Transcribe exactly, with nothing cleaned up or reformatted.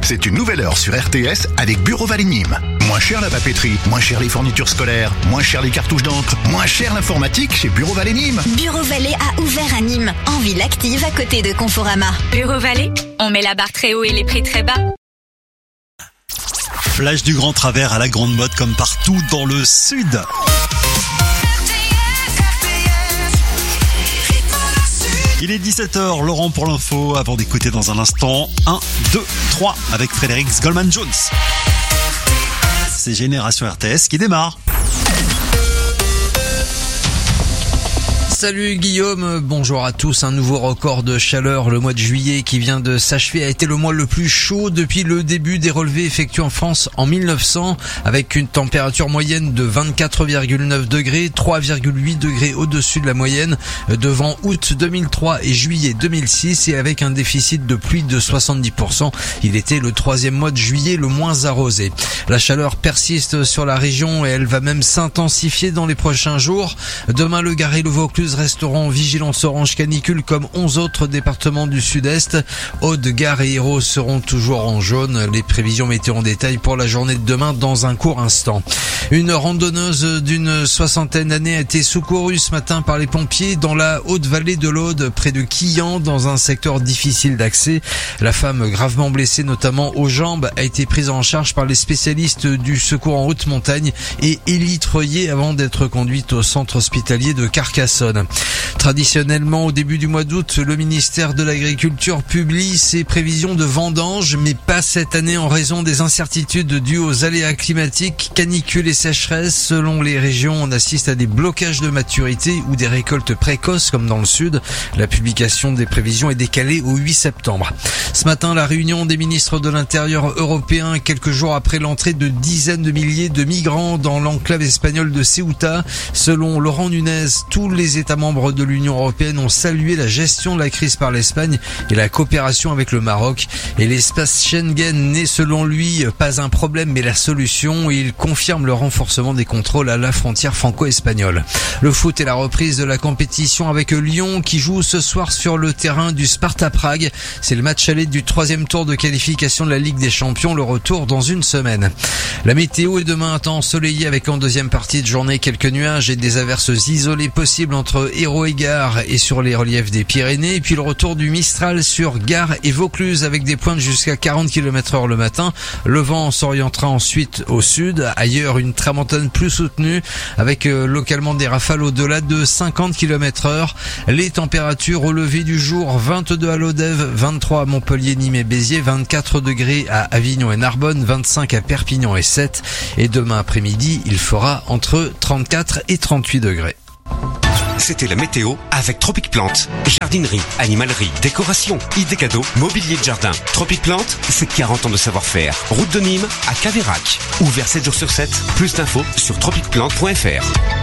C'est une nouvelle heure sur R T S avec Bureau Vallée Nîmes. Moins cher la papeterie, moins cher les fournitures scolaires, moins cher les cartouches d'encre, moins cher l'informatique chez Bureau Vallée Nîmes. Bureau Vallée a ouvert à Nîmes, en ville active à côté de Conforama. Bureau Vallée, on met la barre très haut et les prix très bas. Flash du Grand Travers à la grande mode comme partout dans le sud. Il est dix-sept heures, Laurent pour l'info, avant d'écouter dans un instant un, deux, trois avec Frédéric Goldman-Jones. C'est Génération R T S qui démarre. Salut Guillaume, bonjour à tous. Un nouveau record de chaleur. Le mois de juillet qui vient de s'achever a été le mois le plus chaud depuis le début des relevés effectués en France en mille neuf cents, avec une température moyenne de vingt-quatre virgule neuf degrés, trois virgule huit degrés au-dessus de la moyenne, devant août deux mille trois et juillet deux mille six, et avec un déficit de pluie de soixante-dix pour cent. Il était le troisième mois de juillet le moins arrosé. La chaleur persiste sur la région et elle va même s'intensifier dans les prochains jours. Demain, le Gard et le Vaucluse resteront en vigilance orange canicule comme onze autres départements du sud-est. Aude, Gard et Hérault seront toujours en jaune. Les prévisions météo en détail pour la journée de demain dans un court instant. Une randonneuse d'une soixantaine d'années a été secourue ce matin par les pompiers dans la haute vallée de l'Aude, près de Quillan, dans un secteur difficile d'accès. La femme, gravement blessée notamment aux jambes, a été prise en charge par les spécialistes du secours en haute montagne et élitreuillée avant d'être conduite au centre hospitalier de Carcassonne. Traditionnellement, au début du mois d'août, le ministère de l'Agriculture publie ses prévisions de vendange, mais pas cette année en raison des incertitudes dues aux aléas climatiques, canicules et sécheresse. Selon les régions, on assiste à des blocages de maturité ou des récoltes précoces comme dans le sud. La publication des prévisions est décalée au huit septembre. Ce matin, la réunion des ministres de l'Intérieur européens, quelques jours après l'entrée de dizaines de milliers de migrants dans l'enclave espagnole de Ceuta. Selon Laurent Nunez, tous les États membres de l'Union européenne ont salué la gestion de la crise par l'Espagne et la coopération avec le Maroc. Et l'espace Schengen n'est selon lui pas un problème mais la solution, et il confirme le renforcement des contrôles à la frontière franco-espagnole. Le foot est la reprise de la compétition avec Lyon qui joue ce soir sur le terrain du Sparta Prague. C'est le match aller du troisième tour de qualification de la Ligue des Champions, le retour dans une semaine. La météo est demain un temps ensoleillé avec en deuxième partie de journée quelques nuages et des averses isolées possibles entre Hérault et Gard et sur les reliefs des Pyrénées, et puis le retour du Mistral sur Gard et Vaucluse avec des pointes jusqu'à quarante kilomètres heure le matin. Le vent s'orientera ensuite au sud, ailleurs une tramontane plus soutenue avec euh, localement des rafales au-delà de cinquante kilomètres heure. Les températures au lever du jour: vingt-deux à Lodève, vingt-trois à Montpellier, Nîmes et Béziers, vingt-quatre degrés à Avignon et Narbonne, vingt-cinq à Perpignan et Sète, et demain après-midi il fera entre trente-quatre et trente-huit degrés. C'était la météo avec Tropic Plante. Jardinerie, animalerie, décoration, idées cadeaux, mobilier de jardin. Tropic Plante, c'est quarante ans de savoir-faire. Route de Nîmes à Caveyrac. Ouvert sept jours sur sept. Plus d'infos sur tropic plante point f r.